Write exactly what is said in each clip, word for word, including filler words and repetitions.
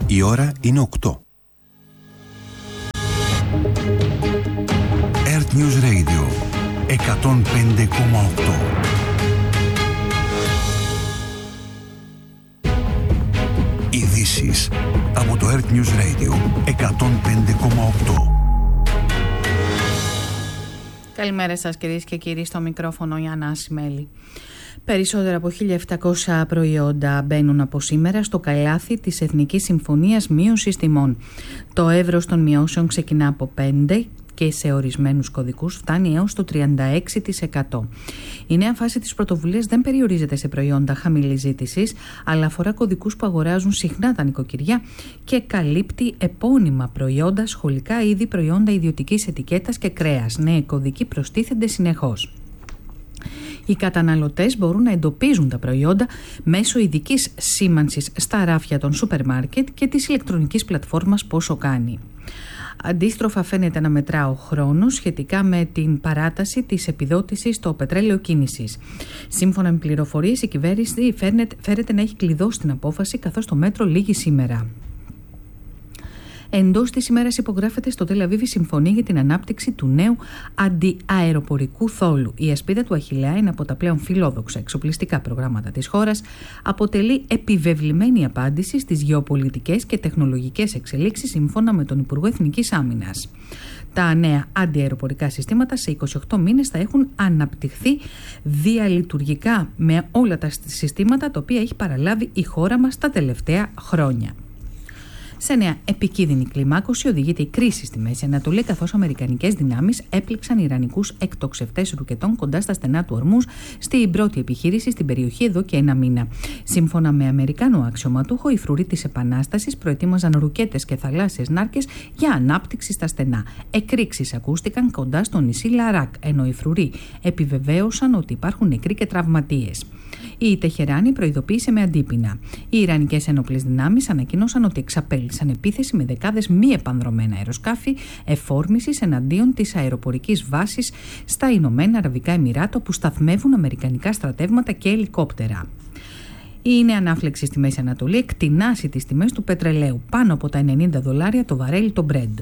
Η ώρα είναι οκτώ. Earth News Radio εκατόν πέντε κόμμα οκτώ. Ειδήσεις από το Earth News Radio εκατόν πέντε κόμμα οκτώ. Καλημέρα σας κυρίες και κύριοι, στο μικρόφωνο η Άννα Ασημέλη. Περισσότερα από χίλια επτακόσια προϊόντα μπαίνουν από σήμερα στο καλάθι της Εθνικής Συμφωνίας Μείωσης Τιμών. Το εύρος των μειώσεων ξεκινά από πέντε και σε ορισμένους κωδικούς φτάνει έως το τριάντα έξι τοις εκατό. Η νέα φάση της πρωτοβουλίας δεν περιορίζεται σε προϊόντα χαμηλής ζήτησης, αλλά αφορά κωδικούς που αγοράζουν συχνά τα νοικοκυριά και καλύπτει επώνυμα προϊόντα, σχολικά είδη, προϊόντα ιδιωτικής ετικέτας και κρέας. Νέοι κωδικοί προστίθενται συνεχώς. Οι καταναλωτές μπορούν να εντοπίζουν τα προϊόντα μέσω ειδικής σήμανσης στα ράφια των σούπερ μάρκετ και της ηλεκτρονικής πλατφόρμας Πόσο Κάνει. Αντίστροφα φαίνεται να μετρά ο χρόνος σχετικά με την παράταση της επιδότησης στο πετρέλαιο κίνησης. Σύμφωνα με πληροφορίες, η κυβέρνηση φέρεται να έχει κλειδώσει την απόφαση, καθώς το μέτρο λήγει σήμερα. Εντός της ημέρας υπογράφεται στο Τελ Αβίβ η συμφωνία για την ανάπτυξη του νέου αντιαεροπορικού θόλου. Η ασπίδα του Αχιλλέα είναι από τα πλέον φιλόδοξα εξοπλιστικά προγράμματα της χώρας. Αποτελεί επιβεβλημένη απάντηση στις γεωπολιτικές και τεχνολογικές εξελίξεις, σύμφωνα με τον Υπουργό Εθνικής Άμυνας. Τα νέα αντιαεροπορικά συστήματα σε είκοσι οκτώ μήνες θα έχουν αναπτυχθεί διαλειτουργικά με όλα τα συστήματα τα οποία έχει παραλάβει η χώρα μας τα τελευταία χρόνια. Σε νέα επικίνδυνη κλιμάκωση οδηγείται η κρίση στη Μέση Ανατολή, καθώς αμερικανικές δυνάμεις έπληξαν ιρανικούς εκτοξευτές ρουκετών κοντά στα στενά του Ορμούζ, στην πρώτη επιχείρηση στην περιοχή εδώ και ένα μήνα. Σύμφωνα με Αμερικάνο αξιωματούχο, οι φρουροί της Επανάστασης προετοίμαζαν ρουκέτες και θαλάσσιες νάρκες για ανάπτυξη στα στενά. Εκρήξεις ακούστηκαν κοντά στο νησί Λαράκ, ενώ οι φρουροί επιβεβαίωσαν ότι υπάρχουν νεκροί και τραυματίες. Η Τεχεράνη προειδοποίησε με αντίπεινα. Οι Ιρανικές ενόπλες δυνάμεις ανακοίνωσαν ότι εξαπέλυσαν επίθεση με δεκάδες μη επανδρωμένα αεροσκάφη εφόρμησης εναντίον της αεροπορικής βάσης στα Ηνωμένα Αραβικά Εμιράτα, που σταθμεύουν αμερικανικά στρατεύματα και ελικόπτερα. Η νέα ανάφλεξη στη Μέση Ανατολή εκτινάσει τις τιμές του πετρελαίου, πάνω από τα ενενήντα δολάρια το βαρέλι το Brent.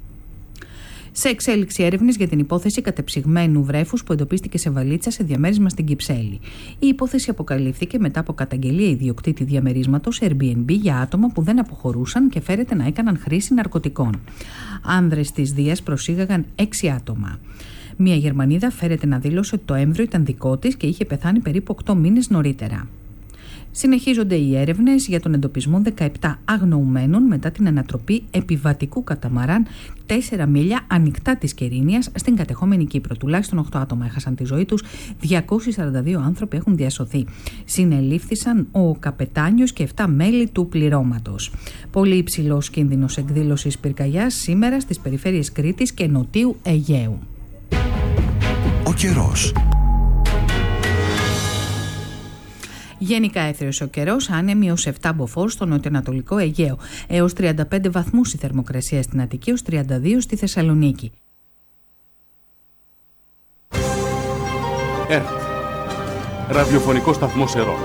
Σε εξέλιξη έρευνες για την υπόθεση κατεψυγμένου βρέφους που εντοπίστηκε σε βαλίτσα σε διαμέρισμα στην Κυψέλη. Η υπόθεση αποκαλύφθηκε μετά από καταγγελία ιδιοκτήτη διαμερίσματος Airbnb για άτομα που δεν αποχωρούσαν και φέρεται να έκαναν χρήση ναρκωτικών. Άνδρες της Δίας προσήγαγαν έξι άτομα. Μία Γερμανίδα φέρεται να δήλωσε ότι το έμβριο ήταν δικό της και είχε πεθάνει περίπου οκτώ μήνες νωρίτερα. Συνεχίζονται οι έρευνες για τον εντοπισμό δεκαεπτά αγνοουμένων μετά την ανατροπή επιβατικού καταμαράν τέσσερα μίλια ανοιχτά της Κερίνιας στην κατεχόμενη Κύπρο. Τουλάχιστον οκτώ άτομα έχασαν τη ζωή τους, διακόσιοι σαράντα δύο άνθρωποι έχουν διασωθεί. Συνελήφθησαν ο καπετάνιος και επτά μέλη του πληρώματος. Πολύ υψηλός κίνδυνος εκδήλωσης πυρκαγιάς σήμερα στις περιφέρειες Κρήτης και Νοτίου Αιγαίου. Ο καιρός. Γενικά έθριος ο καιρός, άνεμοι ως επτά μποφόρ στο νοτιοανατολικό Αιγαίο, έως τριάντα πέντε βαθμούς η θερμοκρασία στην Αττική, ως τριάντα δύο στη Θεσσαλονίκη. ΕΡΤ, ραδιοφωνικό σταθμό Σερών.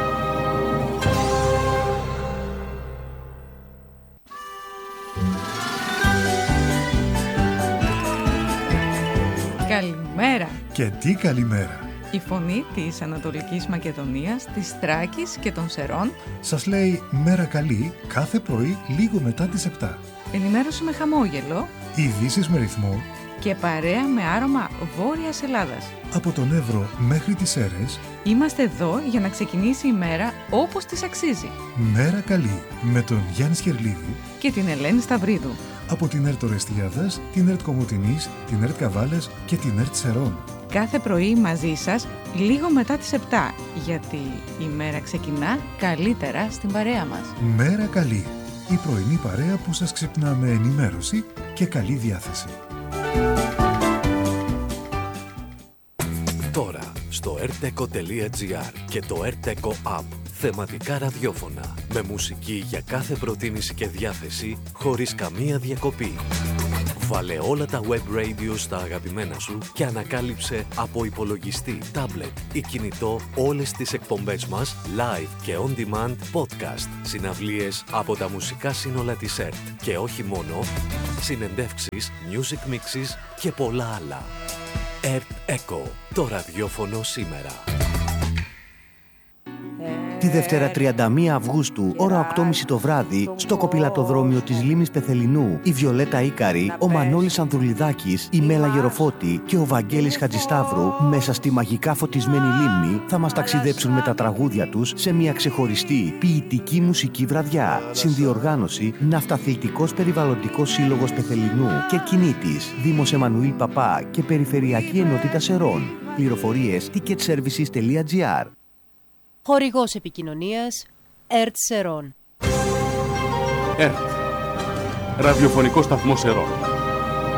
Καλημέρα. Και τι καλημέρα. Η φωνή της Ανατολικής Μακεδονίας, της Θράκης και των Σερών σας λέει μέρα καλή κάθε πρωί λίγο μετά τις επτά. Ενημέρωση με χαμόγελο, ειδήσεις με ρυθμό και παρέα με άρωμα Βόρειας Ελλάδας. Από τον Εύρο μέχρι τις Σέρρες είμαστε εδώ για να ξεκινήσει η μέρα όπως της αξίζει. Μέρα καλή με τον Γιάννη Σχερλίδη και την Ελένη Σταυρίδου. Από την ΕΡΤ Ορεστιάδας, την ΕΡΤ Κομοτηνής, την ΕΡΤ Καβάλας και την ΕΡΤ Σερών. Κάθε πρωί μαζί σας, λίγο μετά τις επτά, γιατί η μέρα ξεκινά καλύτερα στην παρέα μας. Μέρα καλή, η πρωινή παρέα που σας ξυπνά με ενημέρωση και καλή διάθεση. Τώρα, στο ερτεκο τελεία τζι άρ και το ερτεκο App, θεματικά ραδιόφωνα, με μουσική για κάθε προτίμηση και διάθεση, χωρίς καμία διακοπή. Βάλε όλα τα web radio στα αγαπημένα σου και ανακάλυψε από υπολογιστή, tablet ή κινητό όλες τις εκπομπές μας live και on demand podcast, συναυλίες από τα μουσικά σύνολα της ΕΡΤ και όχι μόνο, συνεντεύξεις, music mixes και πολλά άλλα. ΕΡΤ Echo, το ραδιόφωνο σήμερα. Τη Δευτέρα τριάντα μία Αυγούστου, ώρα οκτώ και μισή το βράδυ, στο κοπηλατοδρόμιο της Λίμνης Πεθελινού, η Βιολέτα Ίκαρη, ο Μανώλης Ανδρουλιδάκης, η Μέλα Γεροφώτη και ο Βαγγέλης Χατζησταύρου, μέσα στη μαγικά φωτισμένη λίμνη, θα μας ταξιδέψουν με τα τραγούδια τους σε μια ξεχωριστή ποιητική μουσική βραδιά. Συνδιοργάνωση Ναυταθλητικός Περιβαλλοντικός Σύλλογος Πεθελινού και Κινήτης, Δήμος Εμμανουήλ Παπά και Περιφερειακή Ενότητα Σερών. Πληροφορίες ticket services τελεία gr. Χορηγός επικοινωνίας ΕΡΤ Σερών. ΕΡΤ. Ραδιοφωνικό σταθμό Σερών.